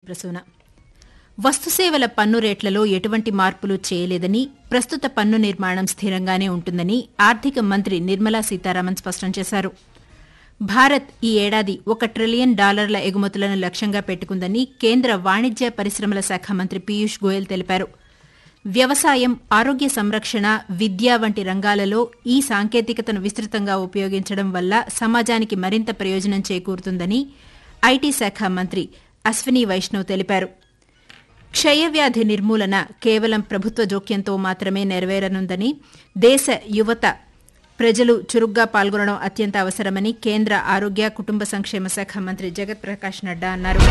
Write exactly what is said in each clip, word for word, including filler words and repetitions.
ప్రసూన. వస్తుసేవల పన్ను రేట్లలో ఎటువంటి మార్పులు చేయలేదని, ప్రస్తుత పన్ను నిర్మాణం స్థిరంగానే ఉంటుందని ఆర్థిక మంత్రి నిర్మలా సీతారామన్ స్పష్టం చేశారు. భారత్ ఈ ఏడాది ఒక ట్రిలియన్ డాలర్ల ఎగుమతులను లక్ష్యంగా పెట్టుకుందని కేంద్ర వాణిజ్య పరిశ్రమల శాఖ మంత్రి పీయూష్ గోయల్ తెలిపారు. వ్యవసాయం, ఆరోగ్య సంరక్షణ, విద్య వంటి రంగాలలో ఈ సాంకేతికతను విస్తృతంగా ఉపయోగించడం వల్ల సమాజానికి మరింత ప్రయోజనం చేకూరుతుందని ఐటీ శాఖ మంత్రి అశ్విని వైష్ణవ్ తెలిపారు. క్షయవ్యాధి నిర్మూలన కేవలం ప్రభుత్వ జోక్యంతో మాత్రమే నెరవేరనుందని, దేశ యువత ప్రజలు చురుగ్గా పాల్గొనడం అత్యంత అవసరమని కేంద్ర ఆరోగ్య కుటుంబ సంక్షేమ శాఖ మంత్రి జగత్ ప్రకాష్ నడ్డా అన్నారు.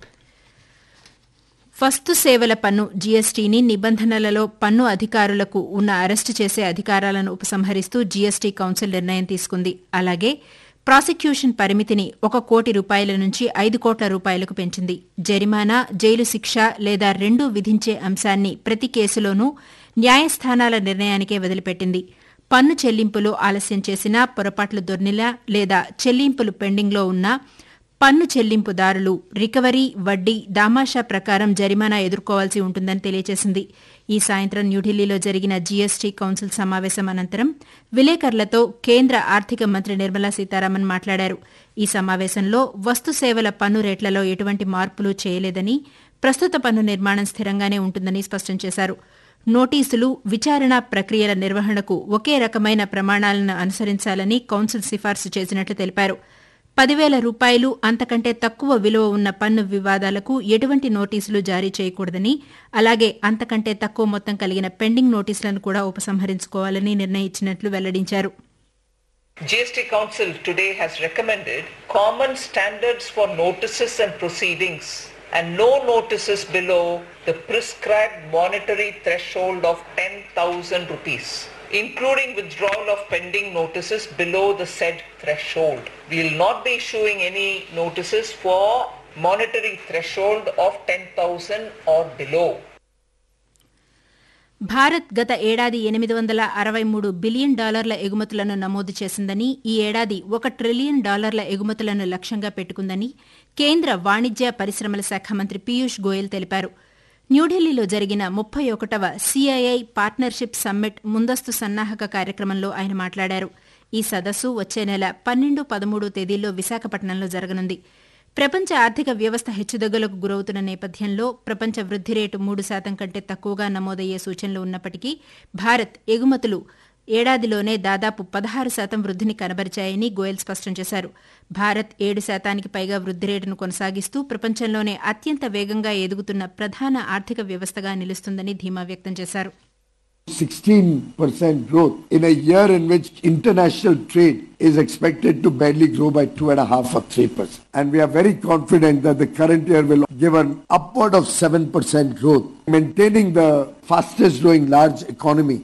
వస్తు సేవల పన్ను జీఎస్టీని నిబంధనలలో పన్ను అధికారులకు ఉన్న అరెస్టు చేసే అధికారాలను ఉపసంహరిస్తూ జీఎస్టీ కౌన్సిల్ నిర్ణయం తీసుకుంది. అలాగే ప్రాసిక్యూషన్ పరిమితిని ఒక కోటి రూపాయల నుంచి ఐదు కోట్ల రూపాయలకు పెంచింది. జరిమానా, జైలు శిక్ష లేదా రెండూ విధించే అంశాన్ని ప్రతి కేసులోనూ న్యాయస్థానాల నిర్ణయానికే వదిలిపెట్టింది. పన్ను చెల్లింపులు ఆలస్యం చేసినా, పొరపాట్లు దొర్నిలా లేదా చెల్లింపులు పెండింగ్లో ఉన్నా పన్ను చెల్లింపుదారులు రికవరీ, వడ్డీ, దామాషా ప్రకారం జరిమానా ఎదుర్కోవాల్సి ఉంటుందని తెలియజేసింది. ఈ సాయంత్రం న్యూఢిల్లీలో జరిగిన జీఎస్టీ కౌన్సిల్ సమావేశం అనంతరం విలేకరులతో కేంద్ర ఆర్థిక మంత్రి నిర్మలా సీతారామన్ మాట్లాడారు. ఈ సమావేశంలో వస్తు సేవల పన్ను రేట్లలో ఎటువంటి మార్పులు చేయలేదని, ప్రస్తుత పన్ను నిర్మాణం స్థిరంగానే ఉంటుందని స్పష్టం చేశారు. నోటీసులు, విచారణ ప్రక్రియల నిర్వహణకు ఒకే రకమైన ప్రమాణాలను అనుసరించాలని కౌన్సిల్ సిఫార్సు చేసినట్లు తెలిపారు. పదివేల రూపాయలు అంతకంటే తక్కువ విలువ ఉన్న పన్ను వివాదాలకు ఎటువంటి నోటీసులు జారీ చేయకూడదని, అలాగే అంతకంటే తక్కువ మొత్తం కలిగిన పెండింగ్ నోటీసులను కూడా ఉపసంహరించుకోవాలని నిర్ణయించినట్లు వెల్లడించారు. G S T Council today has recommended common standards for notices and proceedings and no notices below the prescribed monetary threshold of ten thousand rupees, including withdrawal of pending notices below the said threshold. We will not be issuing any notices for monetary threshold of ten thousand or below. Bharat గత ఏడాది ఎనిమిది వందల అరవై మూడు billion డాలర్ల ఎగుమతులను నమోదు చేసిందని, ఈ ఏడాది ఒక ట్రిలియన్ డాలర్ల ఎగుమతులను లక్ష్యంగా పెట్టుకుందని కేంద్ర వాణిజ్య పరిశ్రమల శాఖ మంత్రి పీయూష్ గోయల్ తెలిపారు. న్యూఢిల్లీలో జరిగిన ముప్పై ఒకటవ సీఐఐ పార్ట్నర్షిప్ సమ్మిట్ ముందస్తు సన్నాహక కార్యక్రమంలో ఆయన మాట్లాడారు. ఈ సదస్సు వచ్చే నెల పన్నెండు, పదమూడు తేదీల్లో విశాఖపట్నంలో జరగనుంది. ప్రపంచ ఆర్థిక వ్యవస్థ హెచ్చుతగ్గులకు గురవుతున్న నేపథ్యంలో ప్రపంచ వృద్ధి రేటు మూడు శాతం కంటే తక్కువగా నమోదయ్యే సూచనలు ఉన్నప్పటికీ భారత్ ఎగుమతులు ఏడాదిలోనే దాదాపు పదహారు శాతం వృద్ధిని కనబరిచాయని గోయల్ స్పష్టం చేశారు. భారత్ ఏడు శాతానికి పైగా వృద్ధి రేటును కొనసాగిస్తూ ప్రపంచంలోనే అత్యంత వేగంగా ఎదుగుతున్న ప్రధాన ఆర్థిక వ్యవస్థగా నిలుస్తుందని ధీమా వ్యక్తం చేశారు. sixteen percent growth in a year in which international trade is expected to barely grow by two and a half or three percent. And we are very confident that the current year will give an upward of seven percent growth, maintaining the fastest growing large economy.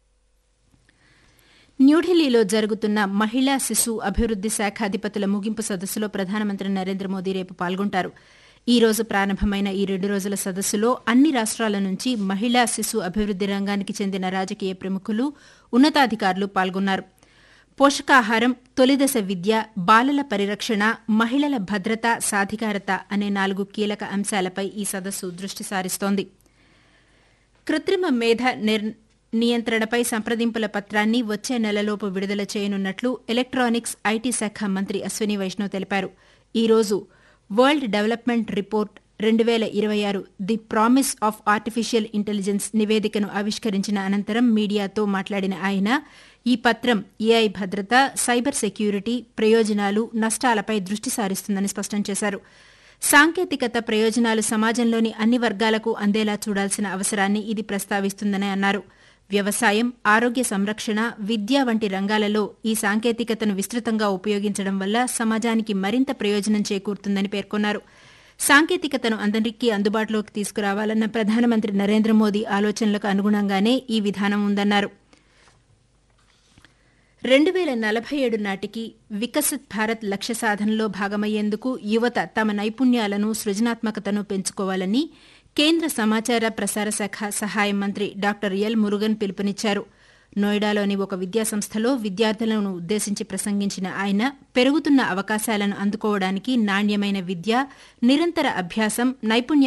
న్యూఢిల్లీలో జరుగుతున్న మహిళా శిశు అభివృద్ది శాఖ అధిపతుల ముగింపు సదస్సులో ప్రధానమంత్రి నరేంద్ర మోదీ రేపు పాల్గొంటారు. ఈ రోజు ప్రారంభమైన ఈ రెండు రోజుల సదస్సులో అన్ని రాష్ట్రాల నుంచి మహిళా శిశు అభివృద్ది రంగానికి చెందిన రాజకీయ ప్రముఖులు, ఉన్నతాధికారులు పాల్గొన్నారు. పోషకాహారం, తొలిదశ విద్య, బాలల పరిరక్షణ, మహిళల భద్రత, సాధికారత అనే నాలుగు కీలక అంశాలపై ఈ సదస్సు దృష్టి సారిస్తోంది. కృత్రిమ మేధ నియంత్రణపై సంప్రదింపుల పత్రాన్ని వచ్చే నెలలోపు విడుదల చేయనున్నట్లు ఎలక్ట్రానిక్స్, ఐటీ శాఖ మంత్రి అశ్విని వైష్ణవ్ తెలిపారు. ఈ రోజు వరల్డ్ డెవలప్మెంట్ రిపోర్ట్ రెండు వేల ఇరవై ఆరు the promise of artificial intelligence నివేదికను ఆవిష్కరించిన అనంతరం మీడియాతో మాట్లాడిన ఆయన, ఈ పత్రం ఏఐ భద్రత, సైబర్ సెక్యూరిటీ, ప్రయోజనాలు, నష్టాలపై దృష్టి సారిస్తుందని స్పష్టం చేశారు. సాంకేతికత ప్రయోజనాలు సమాజంలోని అన్ని వర్గాలకు అందేలా చూడాల్సిన అవసరాన్ని ఇది ప్రస్తావిస్తుందని అన్నారు. వ్యవసాయం, ఆరోగ్య సంరక్షణ, విద్య వంటి రంగాలలో ఈ సాంకేతికతను విస్తృతంగా ఉపయోగించడం వల్ల సమాజానికి మరింత ప్రయోజనం చేకూరుతుందని పేర్కొన్నారు. సాంకేతికతను అందరికీ అందుబాటులోకి తీసుకురావాలన్న ప్రధానమంత్రి నరేంద్ర మోదీ ఆలోచనలకు అనుగుణంగానే ఈ విధానం ఉందన్నారు. రెండు వేల నలభై ఏడు నాటికి వికసిత్ భారత్ లక్ష్య సాధనలో భాగమయ్యేందుకు యువత తమ నైపుణ్యాలను, సృజనాత్మకతను పెంచుకోవాలని కేంద్ర సమాచార ప్రసార శాఖ సహాయ మంత్రి డాక్టర్ ఎల్ మురుగన్ పిలుపునిచ్చారు. నోయిడాలోని ఒక విద్యాసంస్థలో విద్యార్థులను ఉద్దేశించి ప్రసంగించిన ఆయన, పెరుగుతున్న అవకాశాలను అందుకోవడానికి నాణ్యమైన విద్య, నిరంతర అభ్యాసం, నైపుణ్య